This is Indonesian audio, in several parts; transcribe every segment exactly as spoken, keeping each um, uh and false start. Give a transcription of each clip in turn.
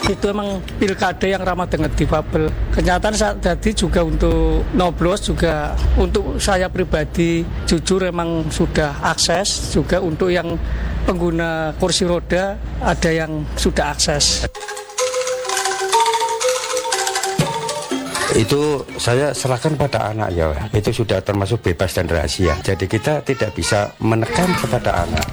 itu emang pilkada yang ramah dengan difabel. Kenyataan saat tadi juga untuk noblos juga untuk saya pribadi jujur emang sudah akses, juga untuk yang pengguna kursi roda ada yang sudah akses. Itu saya serahkan pada anak ya, itu sudah termasuk bebas dan rahasia. Jadi kita tidak bisa menekan kepada anak.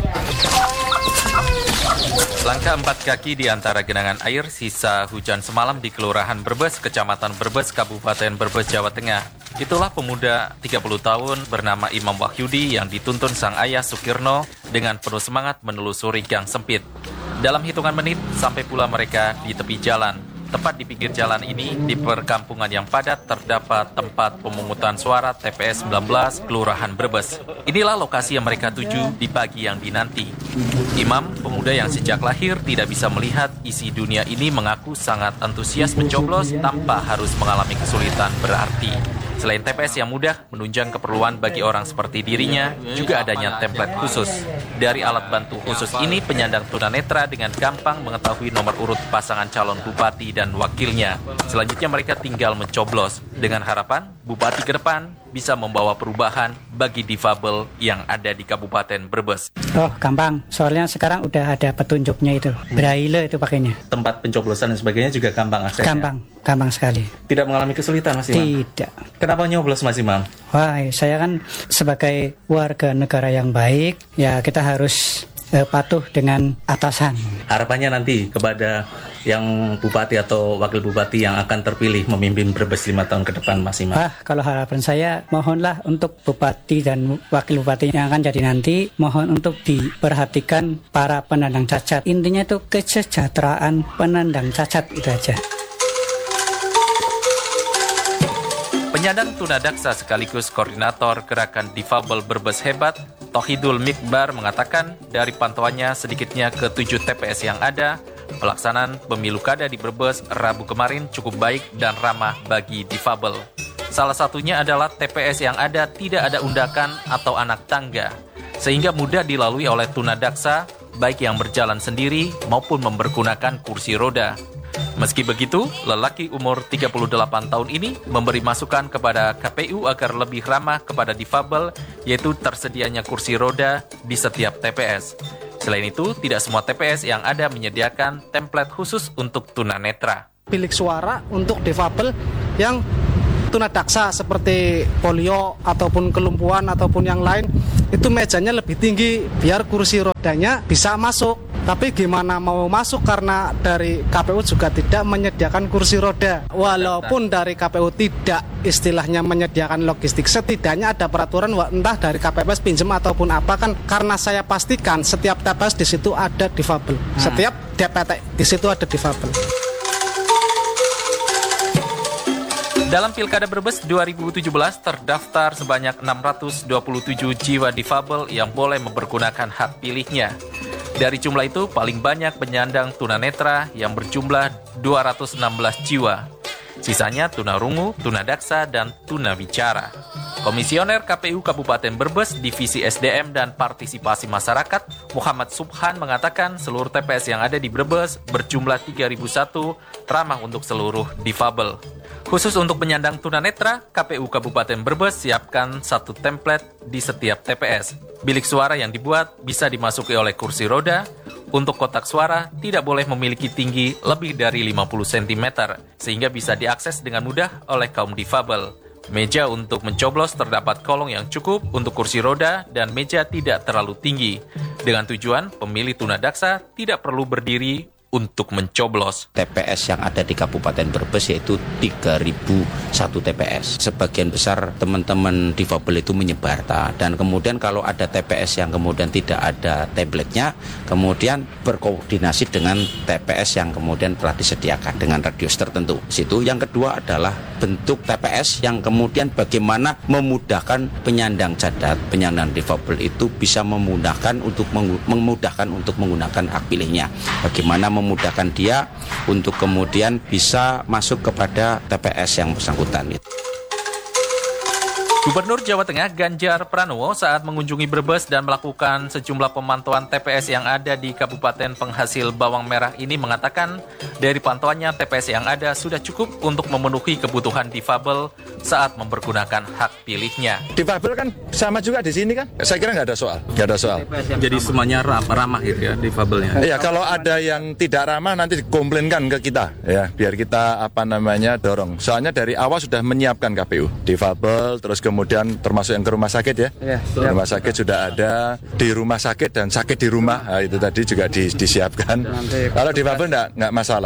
Langkah empat kaki di antara genangan air sisa hujan semalam di Kelurahan Brebes, Kecamatan Brebes, Kabupaten Brebes, Jawa Tengah. Itulah pemuda tiga puluh tahun bernama Imam Wahyudi yang dituntun sang ayah Sukirno dengan penuh semangat menelusuri gang sempit. Dalam hitungan menit, sampai pula mereka di tepi jalan. Tepat di pinggir jalan ini, di perkampungan yang padat, terdapat tempat pemungutan suara T P S sembilan belas Kelurahan Brebes. Inilah lokasi yang mereka tuju di pagi yang dinanti. Imam, pemuda yang sejak lahir tidak bisa melihat isi dunia ini, mengaku sangat antusias mencoblos tanpa harus mengalami kesulitan berarti. Selain T P S yang mudah, menunjang keperluan bagi orang seperti dirinya, juga adanya template khusus. Dari alat bantu khusus ini, penyandang tunanetra dengan gampang mengetahui nomor urut pasangan calon bupati dan wakilnya. Selanjutnya mereka tinggal mencoblos, dengan harapan bupati ke depan bisa membawa perubahan bagi difabel yang ada di Kabupaten Brebes. Oh, gampang. Soalnya sekarang udah ada petunjuknya itu. Braille itu pakainya. Tempat pencoblosan dan sebagainya juga gampang aksesnya? Gampang, gampang sekali. Tidak mengalami kesulitan, Mas Imam? Tidak. Kenapa nyoblos, Mas Imam? Wah, saya kan sebagai warga negara yang baik, ya kita harus eh, patuh dengan atasan. Harapannya nanti kepada yang bupati atau wakil bupati yang akan terpilih memimpin Brebes lima tahun ke depan, Mas Imam? Ah, kalau harapan saya, mohonlah untuk bupati dan wakil bupati yang akan jadi nanti, mohon untuk diperhatikan para penyandang cacat. Intinya itu kesejahteraan penyandang cacat, itu aja. Penyandang tunadaksa sekaligus koordinator gerakan difabel Brebes Hebat, Tohidul Mikbar mengatakan dari pantauannya sedikitnya ke tujuh T P S yang ada, pelaksanaan pemilu kada di Brebes Rabu kemarin cukup baik dan ramah bagi difabel. Salah satunya adalah T P S yang ada tidak ada undakan atau anak tangga, sehingga mudah dilalui oleh tunadaksa, baik yang berjalan sendiri maupun mempergunakan kursi roda. Meski begitu, lelaki umur tiga puluh delapan tahun ini memberi masukan kepada K P U agar lebih ramah kepada difabel, yaitu tersedianya kursi roda di setiap T P S. Selain itu, tidak semua T P S yang ada menyediakan template khusus untuk tunanetra. Bilik suara untuk difabel yang tunadaksa seperti polio ataupun kelumpuhan ataupun yang lain, itu mejanya lebih tinggi biar kursi rodanya bisa masuk. Tapi gimana mau masuk karena dari K P U juga tidak menyediakan kursi roda. Walaupun dari K P U tidak istilahnya menyediakan logistik, setidaknya ada peraturan entah dari K P P S pinjam ataupun apa, kan karena saya pastikan setiap T P S di situ ada difabel. Hmm. Setiap D P T di situ ada difabel. Dalam Pilkada Brebes dua ribu tujuh belas terdaftar sebanyak enam ratus dua puluh tujuh jiwa difabel yang boleh mempergunakan hak pilihnya. Dari jumlah itu, paling banyak penyandang tunanetra yang berjumlah dua ratus enam belas jiwa. Sisanya tunarungu, tunadaksa, dan tunawicara. Komisioner K P U Kabupaten Brebes, Divisi S D M dan Partisipasi Masyarakat, Muhammad Subhan mengatakan seluruh T P S yang ada di Brebes berjumlah tiga ribu satu ramah untuk seluruh difabel. Khusus untuk penyandang tunanetra, K P U Kabupaten Brebes siapkan satu template di setiap T P S. Bilik suara yang dibuat bisa dimasuki oleh kursi roda. Untuk kotak suara tidak boleh memiliki tinggi lebih dari lima puluh sentimeter, sehingga bisa diakses dengan mudah oleh kaum difabel. Meja untuk mencoblos terdapat kolong yang cukup untuk kursi roda dan meja tidak terlalu tinggi. Dengan tujuan pemilih tunadaksa tidak perlu berdiri untuk mencoblos. T P S yang ada di Kabupaten Brebes yaitu tiga ribu satu T P S. Sebagian besar teman-teman difabel itu menyebar. Dan kemudian kalau ada T P S yang kemudian tidak ada template-nya, kemudian berkoordinasi dengan T P S yang kemudian telah disediakan dengan radius tertentu. Situ. Yang kedua adalah bentuk T P S yang kemudian bagaimana memudahkan penyandang cacat, penyandang difabel itu bisa memudahkan untuk memudahkan untuk menggunakan hak pilihnya. Bagaimana memudahkan dia untuk kemudian bisa masuk kepada T P S yang bersangkutan. Gubernur Jawa Tengah Ganjar Pranowo saat mengunjungi Brebes dan melakukan sejumlah pemantauan T P S yang ada di Kabupaten penghasil bawang merah ini mengatakan dari pantauannya T P S yang ada sudah cukup untuk memenuhi kebutuhan difabel saat mempergunakan hak pilihnya. Difabel kan sama juga di sini kan? Saya kira nggak ada soal, nggak ada soal. Jadi semuanya ramah gitu ya difabelnya. Ya kalau ada yang tidak ramah nanti dikomplainkan ke kita ya, biar kita apa namanya dorong. Soalnya dari awal sudah menyiapkan K P U difabel, terus kemudian termasuk yang ke rumah sakit ya. Ya rumah sakit sudah ada, di rumah sakit dan sakit di rumah, nah, itu tadi juga di, disiapkan. Kalau difabel nggak nggak masalah.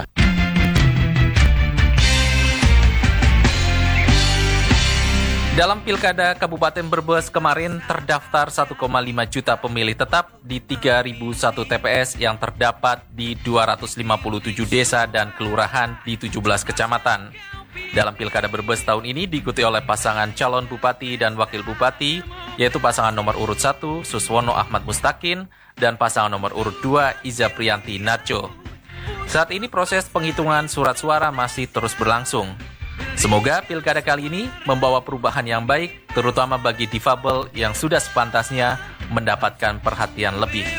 Dalam Pilkada Kabupaten Brebes kemarin terdaftar satu koma lima juta pemilih tetap di tiga ribu satu T P S yang terdapat di dua ratus lima puluh tujuh desa dan kelurahan di tujuh belas kecamatan. Dalam Pilkada Brebes tahun ini diikuti oleh pasangan calon bupati dan wakil bupati, yaitu pasangan nomor urut satu Suswono Ahmad Mustakin dan pasangan nomor urut dua Iza Priyanti Narjo. Saat ini proses penghitungan surat suara masih terus berlangsung. Semoga pilkada kali ini membawa perubahan yang baik, terutama bagi difabel yang sudah sepantasnya mendapatkan perhatian lebih.